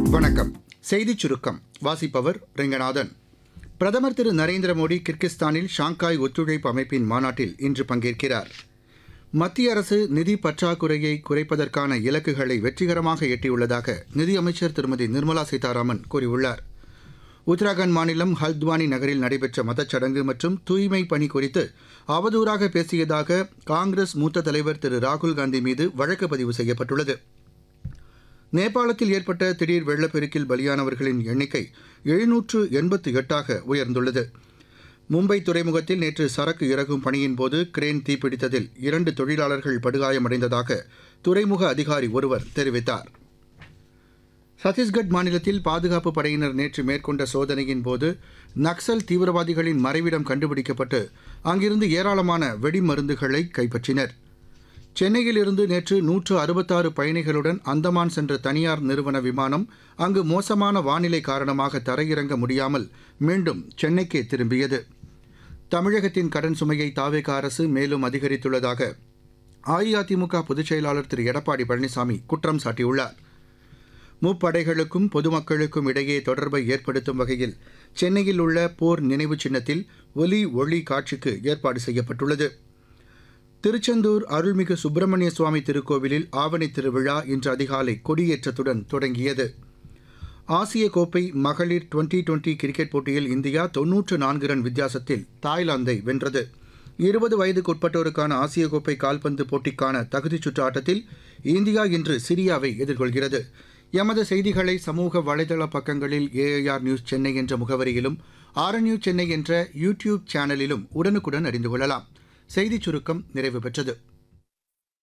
வணக்கம். செய்திச் சுருக்கம் வாசிப்பவர் ரெங்கநாதன். பிரதமர் திரு நரேந்திர மோடி கிர்கிஸ்தானில் ஷாங்காய் ஒத்துழைப்பு அமைப்பின் மாநாட்டில் இன்று பங்கேற்கிறார். மத்திய அரசு நிதி பற்றாக்குறையை குறைப்பதற்கான இலக்குகளை வெற்றிகரமாக எட்டியுள்ளதாக நிதியமைச்சர் திருமதி நிர்மலா சீதாராமன் கூறியுள்ளார். உத்தராகண்ட் மாநிலம் ஹல்த்வானி நகரில் நடைபெற்ற மதச்சடங்கு மற்றும் தூய்மை பணி குறித்து அவதூறாக பேசியதாக காங்கிரஸ் மூத்த தலைவர் திரு ராகுல் காந்தி மீது வழக்கு பதிவு செய்யப்பட்டுள்ளது. நேபாளத்தில் ஏற்பட்ட திடீர் வெள்ளப்பெருக்கில் பலியானவர்களின் எண்ணிக்கை 788 உயர்ந்துள்ளது. மும்பை துறைமுகத்தில் நேற்று சரக்கு இறக்கும் பணியின் போது கிரேன் தீப்பிடித்ததில் 2 தொழிலாளர்கள் படுகாயமடைந்ததாக துறைமுக அதிகாரி ஒருவர் தெரிவித்தார். சத்தீஸ்கட் மாநிலத்தில் பாதுகாப்பு படையினர் நேற்று மேற்கொண்ட சோதனையின் போது நக்சல் தீவிரவாதிகளின் மறைவிடம் கண்டுபிடிக்கப்பட்டு அங்கிருந்து ஏராளமான வெடிமருந்துகளை கைப்பற்றினர். சென்னையிலிருந்து நேற்று 166 பயணிகளுடன் அந்தமான் சென்ற தனியார் நிறுவன விமானம் அங்கு மோசமான வானிலை காரணமாக தரையிறங்க முடியாமல் மீண்டும் சென்னைக்கே திரும்பியது. தமிழகத்தின் கடன் சுமையை தாவேகா அரசு மேலும் அதிகரித்துள்ளதாக அஇஅதிமுக பொதுச் செயலாளர் திரு எடப்பாடி பழனிசாமி குற்றம் சாட்டியுள்ளார். முப்படைகளுக்கும் பொதுமக்களுக்கும் இடையே தொடர்பை ஏற்படுத்தும் வகையில் சென்னையில் உள்ள போர் நினைவு சின்னத்தில் ஒலி ஒளி காட்சிக்கு ஏற்பாடு செய்யப்பட்டுள்ளது. திருச்செந்தூர் அருள்மிகு சுப்பிரமணிய சுவாமி திருக்கோவிலில் ஆவணி திருவிழா இன்று அதிகாலை கொடியேற்றத்துடன் தொடங்கியது. ஆசிய கோப்பை மகளிர் டுவெண்டி கிரிக்கெட் போட்டியில் இந்தியா 94 ரன் வித்தியாசத்தில் தாய்லாந்தை வென்றது. 20 வயதுக்குட்பட்டோருக்கான ஆசிய கோப்பை கால்பந்து போட்டிக்கான தகுதிச் சுற்று ஆட்டத்தில் இந்தியா இன்று சிரியாவை எதிர்கொள்கிறது. எமது செய்திகளை சமூக வலைதள பக்கங்களில் AIR நியூஸ் சென்னை என்ற முகவரியிலும் RNU சென்னை என்ற யூடியூப் சேனலிலும் உடனுக்குடன் அறிந்து கொள்ளலாம். செய்திச் சுருக்கம் நிறைவு பெற்றது.